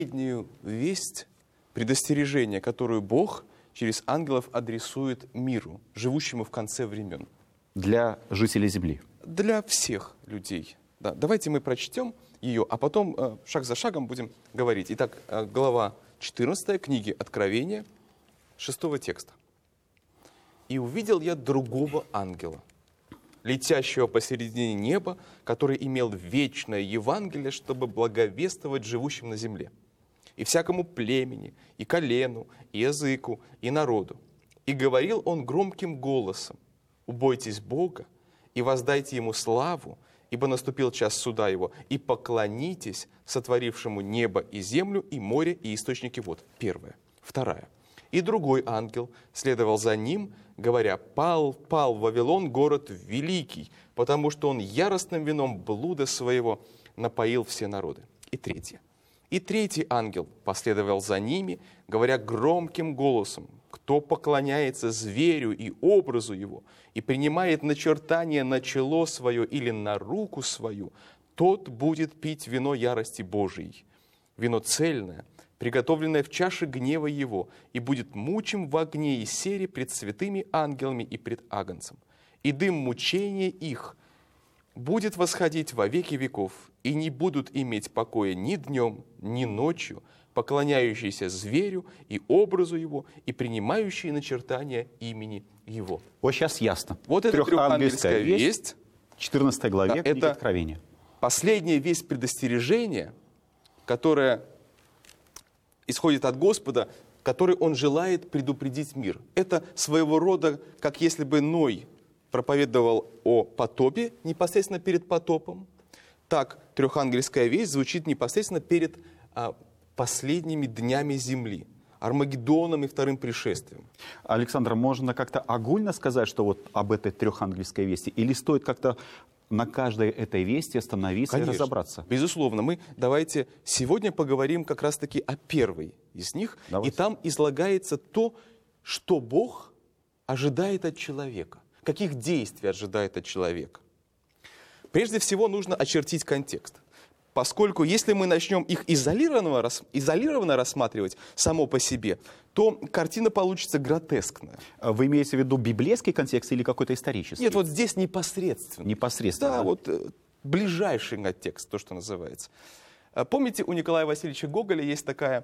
последнюю весть, предостережение, которую Бог через ангелов адресует миру, живущему в конце времен. Для жителей Земли. Для всех людей. Да, давайте мы прочтем ее, а потом шаг за шагом будем говорить. Итак, глава 14 книги Откровения, 6 текста. «И увидел я другого ангела, летящего посередине неба, который имел вечное Евангелие, чтобы благовествовать живущим на земле, и всякому племени, и колену, и языку, и народу. И говорил он громким голосом: убойтесь Бога и воздайте Ему славу, ибо наступил час суда Его, и поклонитесь сотворившему небо и землю, и море, и источники вод». Первое. Второе. «И другой ангел следовал за ним, говоря: пал Вавилон, город великий, потому что он яростным вином блуда своего напоил все народы». И третье. «И третий ангел последовал за ними, говоря громким голосом: кто поклоняется зверю и образу его, и принимает начертание на чело свое или на руку свою, тот будет пить вино ярости Божией, вино цельное, приготовленное в чаше гнева его, и будет мучим в огне и сере пред святыми ангелами и пред Агнцем. И дым мучения их будет восходить во веки веков, и не будут иметь покоя ни днем, ни ночью, поклоняющиеся зверю и образу его, и принимающие начертания имени его». Вот сейчас ясно. Вот это трехангельская весть. 14 главе книги это Откровения. Последняя весть предостережения, которая исходит от Господа, который Он желает предупредить мир. Это своего рода, как если бы Ной проповедовал о потопе непосредственно перед потопом, так трехангельская весть звучит непосредственно перед последними днями земли, Армагеддоном и вторым пришествием. Александр, можно как-то огульно сказать, что вот об этой трехангельской вести? Или стоит как-то на каждой этой вести остановиться и разобраться? Безусловно. Мы давайте сегодня поговорим как раз-таки о первой из них. Давайте. И там излагается то, что Бог ожидает от человека. Каких действий ожидает от человека. Прежде всего нужно очертить контекст. Поскольку если мы начнем их изолированно рассматривать само по себе, то картина получится гротескная. Вы имеете в виду библейский контекст или какой-то исторический? Нет, вот здесь непосредственно. Непосредственно. Да, вот ближайший контекст, то, что называется. Помните, у Николая Васильевича Гоголя есть такая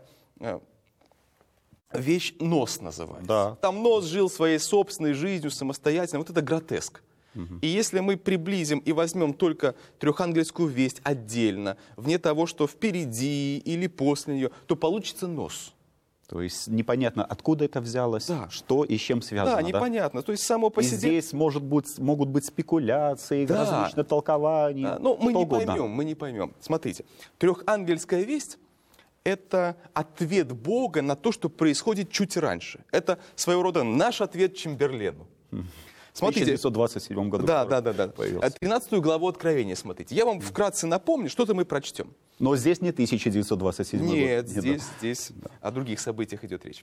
вещь «Нос» называется. Да. Там Нос жил своей собственной жизнью, самостоятельно. Вот это гротеск. И если мы приблизим и возьмем только трехангельскую весть отдельно, вне того, что впереди или после нее, то получится «Нос». То есть непонятно, откуда это взялось, да. Что и с чем связано. Да, непонятно. То есть само по и себе... здесь могут быть спекуляции, да. различные толкования. Да. Но мы не поймем. Смотрите, трехангельская весть — это ответ Бога на то, что происходит чуть раньше. Это своего рода наш ответ Чемберлену. Смотрите, в 1927 году. Да. Появился. 13 главу Откровения, смотрите. Я вам вкратце напомню, что-то мы прочтем. Но здесь не 1927 год. Нет, здесь о других событиях идет речь.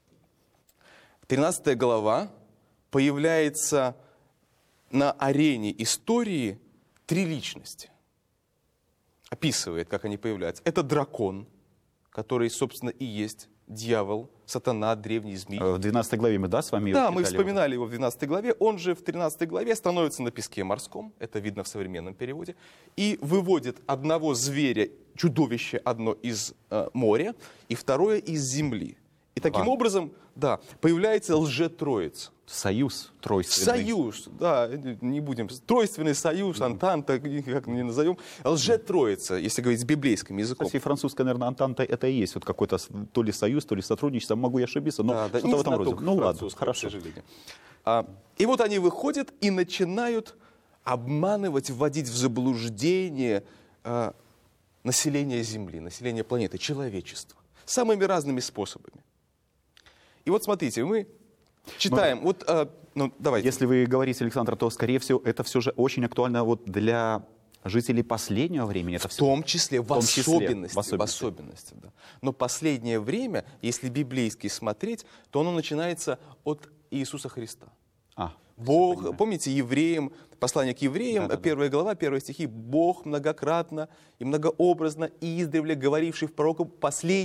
13 глава появляется на арене истории три личности. Описывает, как они появляются. Это дракон, который, собственно, и есть дьявол, сатана, древний змей. В 12 главе мы, с вами? Да, мы вспоминали его в 12 главе. Он же в 13 главе становится на песке морском, это видно в современном переводе, и выводит одного зверя, чудовище одно из моря, и второе из земли. И таким образом, появляется лжетроица. Союз тройственный. Союз, не будем. Тройственный союз, антанта, как мы не назовем. Лжетроица, если говорить с библейским языком. Кстати, французская, наверное, антанта это и есть вот какой-то то ли союз, то ли сотрудничество. Могу я ошибиться, но что-то в этом роде. Ну ладно, хорошо. И вот они выходят и начинают обманывать, вводить в заблуждение население Земли, население планеты, человечество. Самыми разными способами. И вот смотрите, мы читаем. Давайте. Если вы говорите, Александр, то, скорее всего, это все же очень актуально вот для жителей последнего времени. Это в том числе, в особенности. Да. Но последнее время, если библейски смотреть, то оно начинается от Иисуса Христа. Бог, помните, евреям, послание к евреям, 1 глава, 1 стихи, Бог многократно и многообразно издревле говоривший в пророку последний